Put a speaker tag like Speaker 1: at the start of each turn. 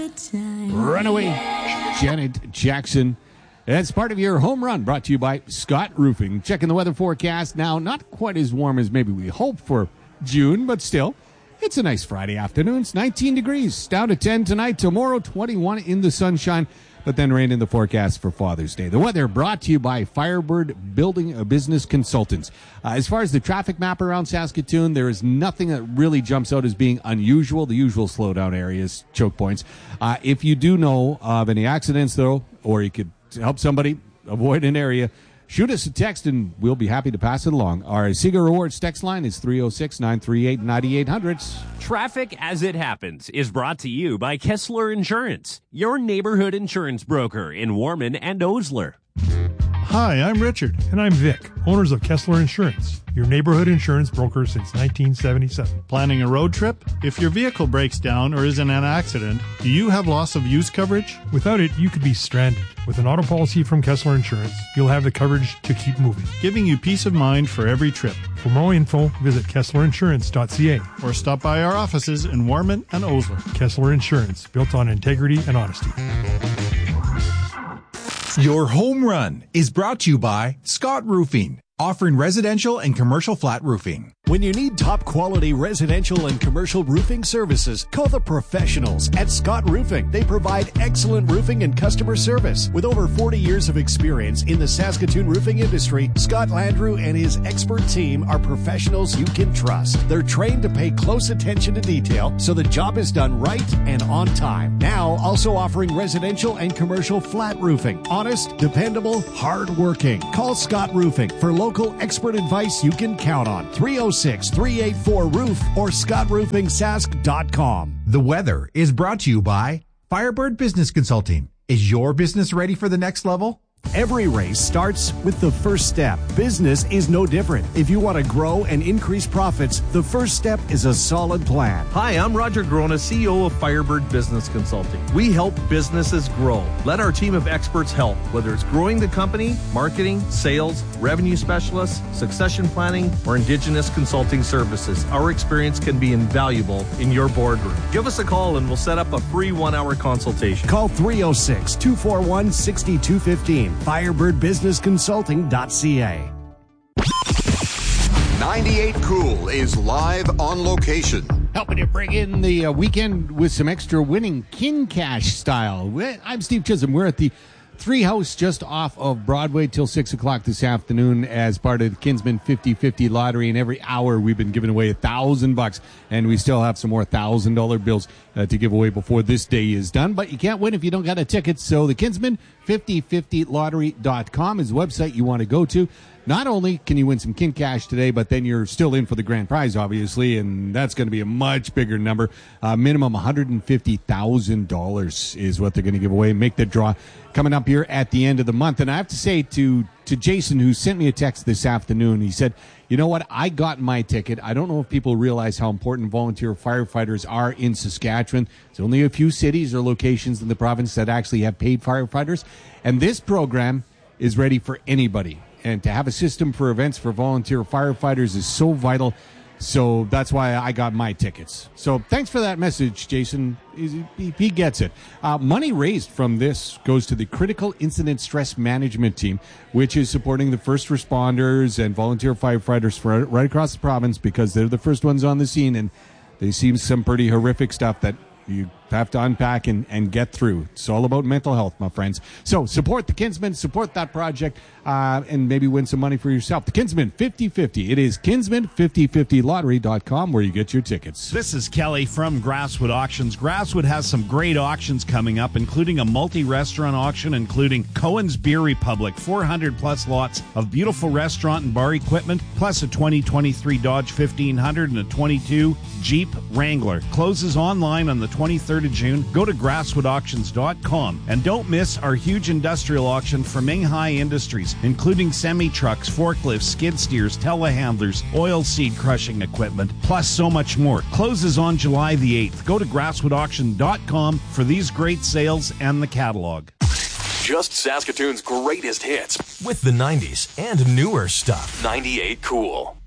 Speaker 1: Runaway Janet Jackson. That's part of your home run, brought to you by Scott Roofing. Checking the weather forecast now. Not quite as warm as maybe we hoped for June, but still, it's a nice Friday afternoon. It's 19 degrees, down to 10 tonight. Tomorrow, 21 in the sunshine, but then rain in the forecast for Father's Day. The weather brought to you by Firebird Building a Business Consultants. As far as the traffic map around Saskatoon, there is nothing that really jumps out as being unusual. The usual slowdown areas, choke points. If you do know of any accidents, though, or you could help somebody avoid an area, shoot us a text and we'll be happy to pass it along. Our Sega Rewards text line is 306-938-9800.
Speaker 2: Traffic as it happens is brought to you by Kessler Insurance, your neighborhood insurance broker in Warman and Osler.
Speaker 3: Hi, I'm Richard. And I'm Vic, owners of Kessler Insurance, your neighborhood insurance broker since 1977.
Speaker 4: Planning a road trip? If your vehicle breaks down or is in an accident, do you have loss of use coverage?
Speaker 3: Without it, you could be stranded. With an auto policy from Kessler Insurance, you'll have the coverage to keep moving,
Speaker 4: giving you peace of mind for every trip.
Speaker 3: For more info, visit KesslerInsurance.ca
Speaker 4: or stop by our offices in Warman and Osler.
Speaker 3: Kessler Insurance, built on integrity and honesty.
Speaker 5: Your home run is brought to you by Scott Roofing, offering residential and commercial flat roofing.
Speaker 6: When you need top quality residential and commercial roofing services, call the professionals at Scott Roofing. They provide excellent roofing and customer service. With over 40 years of experience in the Saskatoon roofing industry, Scott Landrew and his expert team are professionals you can trust. They're trained to pay close attention to detail so the job is done right and on time. Now also offering residential and commercial flat roofing. Honest, dependable, hard-working. Call Scott Roofing for local expert advice you can count on. 306-384-ROOF or ScottRoofingSask.com.
Speaker 5: The weather is brought to you by Firebird Business Consulting. Is your business ready for the next level?
Speaker 6: Every race starts with the first step. Business is no different. If you want to grow and increase profits, the first step is a solid plan.
Speaker 7: Hi, I'm Roger Grona, CEO of Firebird Business Consulting. We help businesses grow. Let our team of experts help, whether it's growing the company, marketing, sales, revenue specialists, succession planning, or Indigenous consulting services. Our experience can be invaluable in your boardroom. Give us a call and we'll set up a free 1-hour consultation.
Speaker 6: Call 306-241-6215. FirebirdBusinessConsulting.ca.
Speaker 8: 98 Cool is live on location.
Speaker 1: Helping you bring in the weekend with some extra winning Kin Cash style. I'm Steve Chisholm. We're at the Three House just off of Broadway till 6 o'clock this afternoon as part of the Kinsman 50-50 lottery. And every hour we've been giving away $1,000, and we still have some more $1,000 bills to give away before this day is done. But you can't win if you don't got a ticket. So the Kinsman 5050lottery.com is the website you want to go to. Not only can you win some Kin Cash today, but then you're still in for the grand prize, obviously, and that's going to be a much bigger number. Minimum $150,000 is what they're going to give away. Make the draw coming up here at the end of the month. And I have to say to Jason, who sent me a text this afternoon, he said, you know what, I got my ticket. I don't know if people realize how important volunteer firefighters are in Saskatchewan. There's only a few cities or locations in the province that actually have paid firefighters. And this program is ready for anybody. And to have a system for events for volunteer firefighters is so vital. So that's why I got my tickets. So thanks for that message, Jason. He gets it. Money raised from this goes to the Critical Incident Stress Management Team, which is supporting the first responders and volunteer firefighters right across the province because they're the first ones on the scene. And they see some pretty horrific stuff that you have to unpack and get through. It's all about mental health, my friends. So support the Kinsman, support that project, and maybe win some money for yourself. The Kinsman 50-50. It is Kinsman5050lottery.com where you get your tickets.
Speaker 9: This is Kelly from Grasswood Auctions. Grasswood has some great auctions coming up, including a multi-restaurant auction, including Cohen's Beer Republic, 400-plus lots of beautiful restaurant and bar equipment, plus a 2023 Dodge 1500 and a 22 Jeep Wrangler. Closes online on the 23rd of June. Go to grasswoodauctions.com. And don't miss our huge industrial auction for Ming Hai Industries, including semi-trucks, forklifts, skid steers, telehandlers, oil seed crushing equipment, plus so much more. Closes on July the 8th. Go to grasswoodauction.com for these great sales and the catalog.
Speaker 10: Just Saskatoon's greatest hits
Speaker 11: with the 90s and newer stuff.
Speaker 10: 98 Cool.